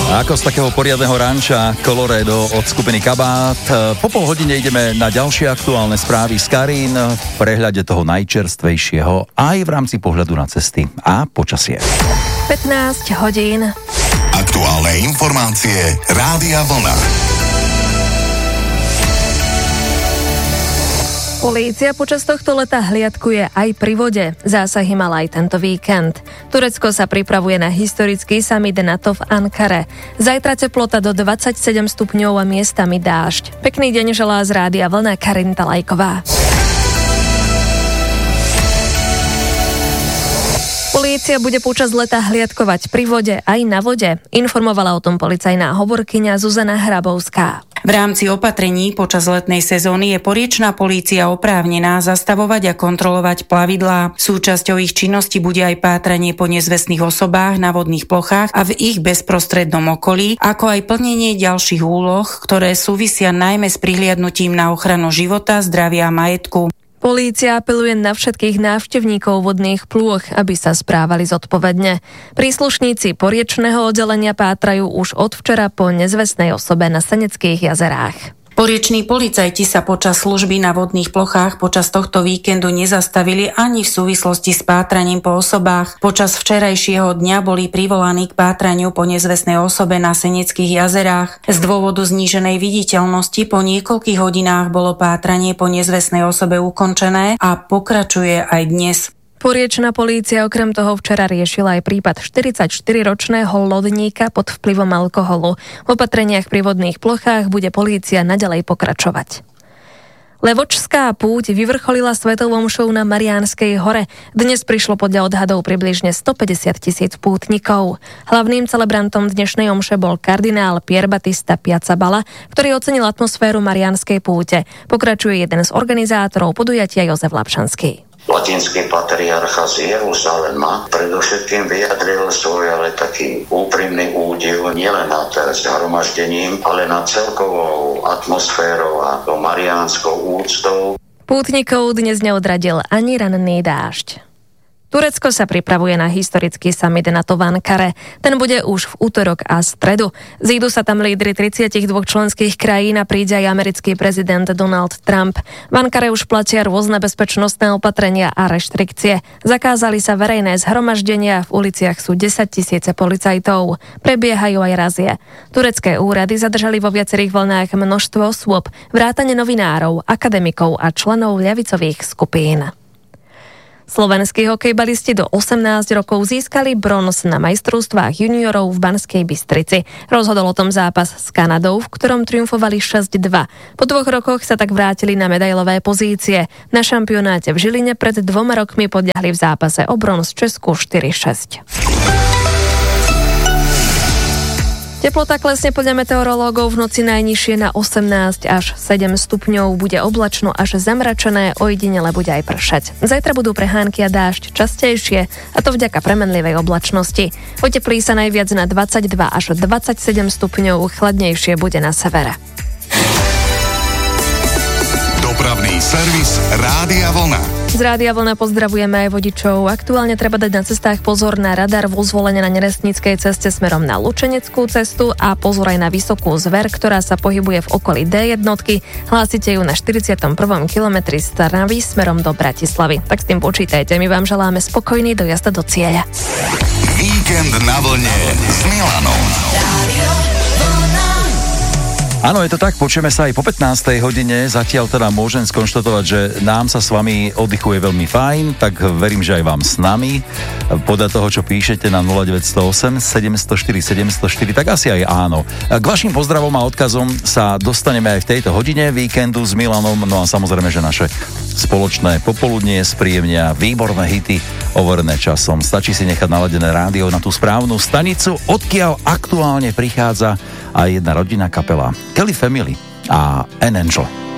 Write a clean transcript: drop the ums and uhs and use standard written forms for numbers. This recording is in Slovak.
Ako z takého poriadneho ranča Coloredo od skupiny Kabát. Po pol hodine ideme na ďalšie aktuálne správy z Karín v prehľade toho najčerstvejšieho aj v rámci pohľadu na cesty a počasie. 15 hodín. Aktuálne informácie Rádia Vlna. Polícia počas tohto leta hliadkuje aj pri vode. Zásahy mala aj tento víkend. Turecko sa pripravuje na historický summit NATO v Ankare. Zajtra teplota do 27 stupňov a miestami dážď. Pekný deň želá z Rádia Vlna Karinta Lajková. Polícia bude počas leta hliadkovať pri vode aj na vode. Informovala o tom policajná hovorkyňa Zuzana Hrabovská. V rámci opatrení počas letnej sezóny je poriečna polícia oprávnená zastavovať a kontrolovať plavidlá. Súčasťou ich činnosti bude aj pátranie po nezvestných osobách na vodných plochách a v ich bezprostrednom okolí, ako aj plnenie ďalších úloh, ktoré súvisia najmä s prihliadnutím na ochranu života, zdravia a majetku. Polícia apeluje na všetkých návštevníkov vodných plôch, aby sa správali zodpovedne. Príslušníci poriečneho oddelenia pátrajú už od včera po nezvestnej osobe na Seneckých jazerách. Porieční policajti sa počas služby na vodných plochách počas tohto víkendu nezastavili ani v súvislosti s pátraním po osobách. Počas včerajšieho dňa boli privolaní k pátraniu po nezvestnej osobe na Seneckých jazerách. Z dôvodu zníženej viditeľnosti po niekoľkých hodinách bolo pátranie po nezvestnej osobe ukončené a pokračuje aj dnes. Poriečna polícia okrem toho včera riešila aj prípad 44-ročného lodníka pod vplyvom alkoholu. V opatreniach pri vodných plochách bude polícia naďalej pokračovať. Levočská púť vyvrcholila svetovom show na Mariánskej hore. Dnes prišlo podľa odhadov približne 150 000 pútnikov. Hlavným celebrantom dnešnej omše bol kardinál Pierbattista Piazzaballa, ktorý ocenil atmosféru Mariánskej púte. Pokračuje jeden z organizátorov podujatia Jozef Lapšanský. Latinský patriarcha z Jeruzalema predovšetkým vyjadril svoj ale taký úprimný údiv nielen nad zhromaždením, ale nad celkovou atmosférou a mariánskou úctou. Pútnikov dnes neodradil ani ranný dážď. Turecko sa pripravuje na historický summit NATO v Ankare. Ten bude už v útorok a stredu. Zídu sa tam lídri 32 členských krajín a príde aj americký prezident Donald Trump. V Ankare už platia rôzne bezpečnostné opatrenia a reštrikcie. Zakázali sa verejné zhromaždenia, v uliciach sú 10 000 policajtov. Prebiehajú aj razie. Turecké úrady zadržali vo viacerých vlnách množstvo osôb, vrátane novinárov, akademikov a členov ľavicových skupín. Slovenskí hokejbalisti do 18 rokov získali bronz na majstrovstvách juniorov v Banskej Bystrici. Rozhodol o tom zápas s Kanadou, v ktorom triumfovali 6-2. Po 2 rokoch sa tak vrátili na medailové pozície. Na šampionáte v Žiline pred 2 rokmi podľahli v zápase o bronz Česku 4-6. Teplota klesne podľa meteorológov v noci najnižšie na 18 až 7 stupňov. Bude oblačno až zamračené, ojedinele bude aj pršať. Zajtra budú prehánky a dážď častejšie, a to vďaka premenlivej oblačnosti. Oteplí sa najviac na 22 až 27 stupňov, chladnejšie bude na severe. Dopravný servis Rádia Vlna. Z Rádia Vlna pozdravujeme aj vodičov. Aktuálne treba dať na cestách pozor na radar v Uzvolene na Nerestníckej ceste smerom na Lučeneckú cestu a pozor aj na Vysokú Zver, ktorá sa pohybuje v okolí D1. Hlásite ju na 41. kilometri z Trnavy smerom do Bratislavy. Tak s tým počítajte, my vám želáme spokojný dojazd do cieľa. Víkend na vlne s Milanom. Áno, je to tak, počujeme sa aj po 15. hodine. Zatiaľ teda môžem skonštatovať, že nám sa s vami oddychuje veľmi fajn, tak verím, že aj vám s nami. Podľa toho, čo píšete na 0908 704 704, tak asi aj áno. K vašim pozdravom a odkazom sa dostaneme aj v tejto hodine víkendu s Milanom, no a samozrejme, že naše spoločné popoludnie spríjemnia výborné hity overené časom. Stačí si nechať naladené rádio na tú správnu stanicu, odkiaľ aktuálne prichádza aj jedna rodinná kapela Kelly Family a An Angel.